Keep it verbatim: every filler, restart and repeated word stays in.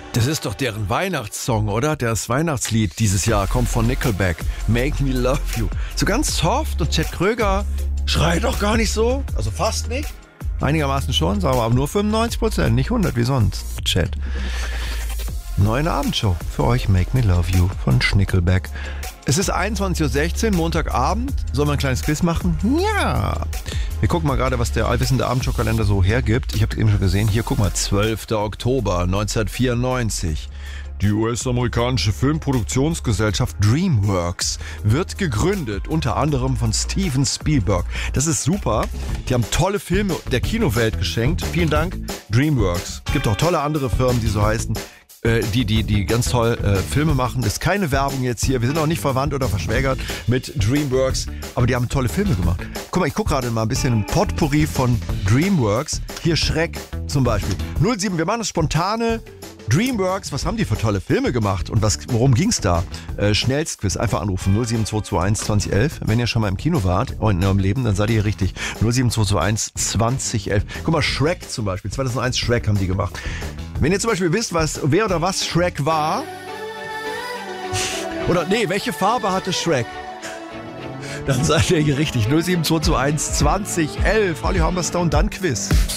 Das ist doch deren Weihnachtssong, oder? Das Weihnachtslied dieses Jahr kommt von Nickelback. Make Me Love You. So ganz soft und Chet Kröger schreit doch gar nicht so. Also fast nicht. Einigermaßen schon, sagen wir aber nur fünfundneunzig Prozent, nicht hundert wie sonst. Chet. Neue Abendshow für euch, Make Me Love You von Nickelback. Es ist einundzwanzig Uhr sechzehn, Montagabend. Sollen wir ein kleines Quiz machen? Ja. Wir gucken mal gerade, was der allwissende Abendshow-Kalender so hergibt. Ich habe es eben schon gesehen. Hier, guck mal, zwölfter Oktober neunzehnhundertvierundneunzig. Die U S-amerikanische Filmproduktionsgesellschaft DreamWorks wird gegründet, unter anderem von Steven Spielberg. Das ist super. Die haben tolle Filme der Kinowelt geschenkt. Vielen Dank, DreamWorks. Es gibt auch tolle andere Firmen, die so heißen. Die, die, die ganz toll äh, Filme machen. Das ist keine Werbung jetzt hier. Wir sind auch nicht verwandt oder verschwägert mit DreamWorks, aber die haben tolle Filme gemacht. Guck mal, ich gucke gerade mal ein bisschen ein Potpourri von DreamWorks. Hier Schreck zum Beispiel. null sieben, wir machen das spontane. DreamWorks, was haben die für tolle Filme gemacht und was, worum ging's da? Äh, Schnellstquiz, einfach anrufen. null sieben zwei zwei eins zwanzig elf. Wenn ihr schon mal im Kino wart in eurem Leben, dann seid ihr richtig. null sieben zwei zwei eins zwanzig elf. Guck mal, Shrek zum Beispiel. zweitausendeins Shrek haben die gemacht. Wenn ihr zum Beispiel wisst, was, wer oder was Shrek war, oder nee, welche Farbe hatte Shrek? Dann seid ihr hier richtig. null sieben zwei zwei eins zwanzig elf. Holly Humberstone, dann Quiz.